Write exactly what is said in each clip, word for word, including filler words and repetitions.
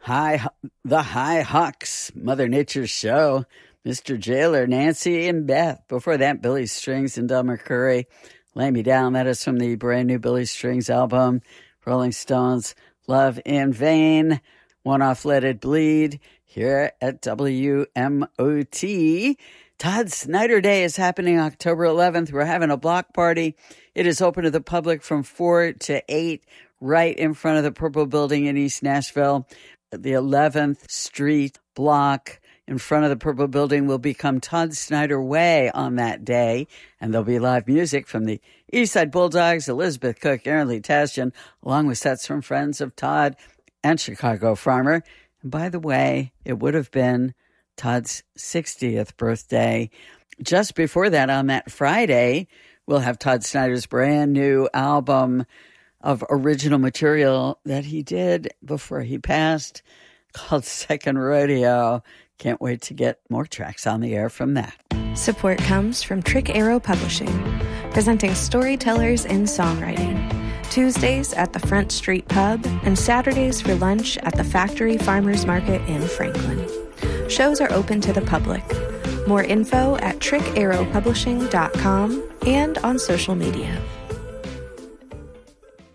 Hi, the High Hawks, Mother Nature's show. Mister Jailer, Nancy, and Beth. Before that, Billy Strings and Del McCoury. Lay Me Down. That is from the brand new Billy Strings album. Rolling Stones, Love in Vain. One Off Let It Bleed. Here at W M O T. Todd Snyder Day is happening October eleventh. We're having a block party. It is open to the public from four to eight right in front of the Purple Building in East Nashville. The eleventh Street block in front of the Purple Building will become Todd Snyder Way on that day, and there'll be live music from the Eastside Bulldogs, Elizabeth Cook, Aaron Lee Tasjan, along with sets from friends of Todd and Chicago Farmer. And by the way, it would have been Todd's sixtieth birthday. Just before that, on that Friday, we'll have Todd Snyder's brand new album of original material that he did before he passed, called Second Rodeo. Can't wait to get more tracks on the air from that. Support comes from Trick Arrow Publishing, presenting storytellers in songwriting. Tuesdays at the Front Street Pub and Saturdays for lunch at the Factory Farmers Market in Franklin. Shows are open to the public. More info at trick arrow publishing dot com and on social media.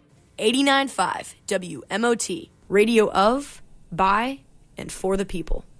eighty-nine point five W M O T, radio of, by, and for the people.